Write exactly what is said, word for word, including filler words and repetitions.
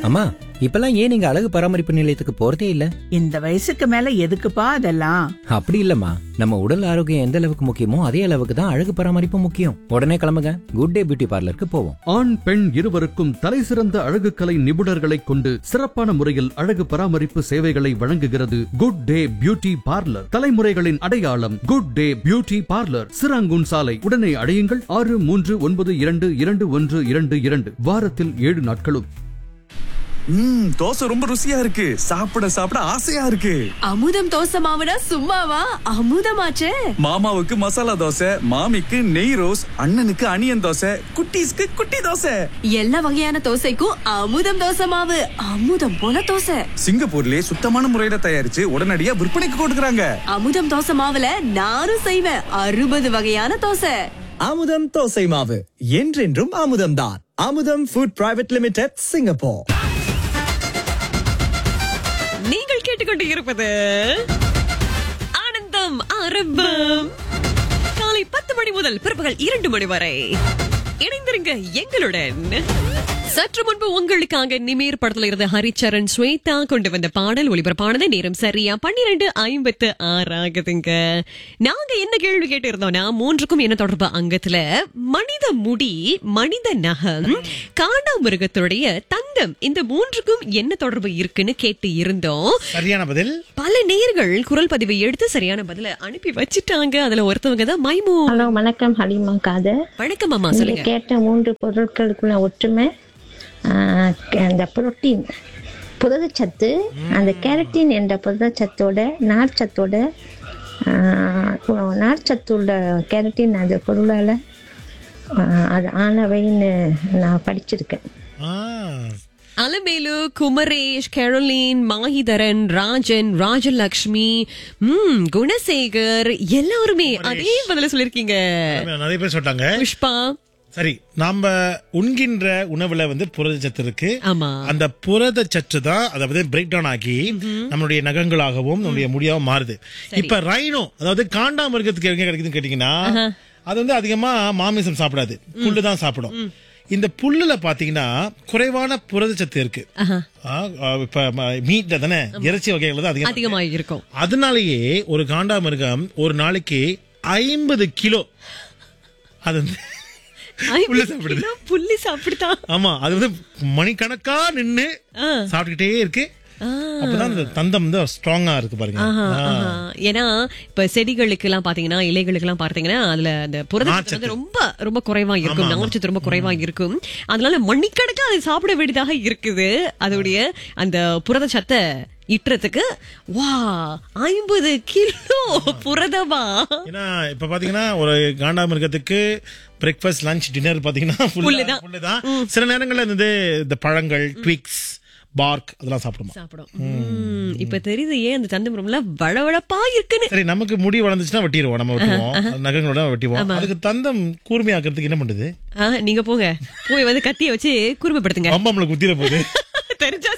அம்மா, இப்பெல்லாம் ஏன் நீங்க அழகு பராமரிப்பு நிலையத்துக்கு போறதே இல்ல? இந்த வயசுக்கு மேல எதுக்குப்பா அதெல்லாம்? அப்படி இல்லம்மா, நம்ம உடல் ஆரோக்கியம் எந்த அளவுக்கு முக்கியமோ அதே அளவுக்கு தான் அழகு பராமரிப்பு முக்கியம். உடனே கிளம்புங்க, குட் டே பியூட்டி பார்லருக்கு போவோம். ஆண் பெண் இருவருக்கும் தலைசிறந்த அழகு கலை நிபுணர்களை கொண்டு சிறப்பான முறையில் அழகு பராமரிப்பு சேவைகளை வழங்குகிறது குட் டே பியூட்டி பார்லர். தலைமுறைகளின் அடையாளம் good day beauty parlour, Serangoon சாலை. உடனே அடையுங்கள் ஆறு மூன்று ஒன்பது இரண்டு இரண்டு ஒன்று இரண்டு இரண்டு. வாரத்தில் ஏழு நாட்களும். ம் தோசை ரொம்ப ருசியா இருக்கு. சாப்பிட சாப்பிட ஆசையா இருக்கு. அமுதம் தோசை மாவுனா சும்மாவா, அமுதமாச்சே. மாமாவுக்கு மசாலா தோசை, மாமிக்கு நெய் ரோஸ், அண்ணனுக்கு அனியன் தோசை, குட்டீஸ்க்கு குட்டி தோசை. எல்லா வகையான தோசைக்கும் அமுதம் தோசை மாவு. அமுதம் போல தோசை. சிங்கப்பூர்லயே சுத்தமான முறையில தயாரிச்சு உடனடியா விற்பனைக்கு கொடுக்கறாங்க. அமுதம் தோசை மாவுல நானும் செய்வேன். அறுபது வகையான தோசை. அமுதம் தோசை மாவு என்றென்றும் அமுதம் தான். அமுதம் ஃபுட் பிரைவேட் லிமிடெட், சிங்கப்பூர். நீங்கள் கேட்டுக்கொண்டு இருப்பது ஆனந்தம் ஆரம்பம். காலை பத்து மணி முதல் பிற்பகல் இரண்டு மணி வரை இணைந்திருங்க எங்களுடன். சற்று முன்பு உங்களுக்காக நிமீர் படத்துல இருந்த ஹரிச்சரன் ஸ்வேதா கொண்டு வந்த பாடல் ஒளிபரப்பானது. நேரம் சரியா பன்னிரண்டு ஐம்பத்து ஆறு ஆகுதுங்க. நாங்க என்ன கேள்வி கேட்டு இருந்தோம்னா, மூன்றுக்கும் என்ன தொடர்பு அங்கத்துல மனித முடி, மனித நகம், காண்டாமிருகத்துடைய தந்தம், இந்த மூன்றுக்கும் என்ன தொடர்பு இருக்குன்னு கேட்டு இருந்தோம். சரியான பதில். பல நேயர்கள் குரல் பதிவை எடுத்து சரியான பதில அனுப்பி வச்சுட்டாங்க. அதுல ஒருத்தவங்க தான் மைமு. ஹலோ, வணக்கம் ஹலிமா காதர். வணக்கம் அம்மா, சொல்லுங்க. கேட்ட மூன்று பொருட்களுக்குள்ள ஒற்றுமை அந்த புரோட்டீன், புரதச்சத்து, அந்த கேரட்டின் என்ற புரதச்சத்தோட நார்ச்சத்தோட நார்ச்சத்துள்ள கேரட்டின் அந்த பொருளால் அது ஆனவைன்னு நான் படிச்சிருக்கேன். அலமேலு, குமரேஷ், கேரோலின், மாஹிதரன், ராஜன், ராஜலட்சுமி, ம் குணசேகர் எல்லாருமே அதே பதில சொல்லிருக்கீங்க. நிறைய பேர் சொல்லிட்டாங்க. புஷ்பா, சரி, நாம உண்கின்ற உணவுல வந்து புரதச்சத்து இருக்கு. ஆமா, அந்த புரதச்சத்து தான் அதாவது பிரேக் டவுன் ஆகி நம்மளுடைய நகங்களாகவும் நம்மளுடைய முடியாவும் மாறுது. இப்ப ரைனோ, அதாவது காண்டாமிருகத்துக்கு எங்க கிடைக்குதுன்னு கேட்டீங்கன்னா, அது வந்து அதிகமா மாமிசம் சாப்பிடாது, புல்லுதான் சாப்பிடும். இந்த புல்லுல பாத்தீங்கன்னா குறைவான புரதச்சத்து இருக்கு. இப்ப மீட்ல தானே, இறைச்சி வகைகள் தான் அதிகமா இருக்கும். அதனாலேயே ஒரு காண்டாமிருகம் ஒரு நாளைக்கு ஐம்பது கிலோ அது வந்து புள்ளி சாப்பிடுதா. ஆமா, அது வந்து மணிக்கணக்கா நின்னு சாப்பிட்டுக்கிட்டே இருக்கு. அப்பதான் அந்த தந்தம் வந்து ஸ்ட்ராங்கா இருக்கு பாருங்க. ஏன்னா இப்ப செடிகளுக்கு எல்லாம் பாத்தீங்கன்னா, இலைகளுக்கு எல்லாம் பாத்தீங்கன்னா அதுல அந்த புரதச்சத்து வந்து ரொம்ப ரொம்ப குறைவா இருக்கும், நார்ச்சத்து ரொம்ப குறைவா இருக்கும். அதனால மணிக்கணக்கா அதை சாப்பிட வேண்டியதாக இருக்குது. அதோடைய அந்த புரதச்சத்தை இட்டுறதுக்கு வா ஐம்பது கிலோ புரதமா. ஏன்னா இப்ப பாத்தீங்கன்னா ஒரு காண்டாமிருகத்துக்கு பிரேக்ஃபாஸ்ட், லஞ்ச், டின்னர் பாத்தீங்கன்னா புல்லுதான். சில நேரங்கள்ல வந்து இந்த பழங்கள், ட்விக்ஸ், பார்க் அதெல்லாம் சாப்பிடுமா சாப்பிடும். இப்ப தெரியுது ஏன் அந்த தந்தம் ரொம்ப வளவளப்பா இருக்குன்னு. சரி, நமக்கு முடி வளர்ந்துச்சுன்னா வெட்டிடுவோம், நம்ம வெட்டுவோம், நகங்களோட வெட்டிவோம். அதுக்கு தந்தம் கூர்மையாக்குறதுக்கு என்ன பண்ணுது? நீங்க போங்க, போய் வந்து கத்திய வச்சு கூர்மைப்படுத்துங்க. அம்மா நம்மளுக்கு குத்திர போகுது. தெரிஞ்சா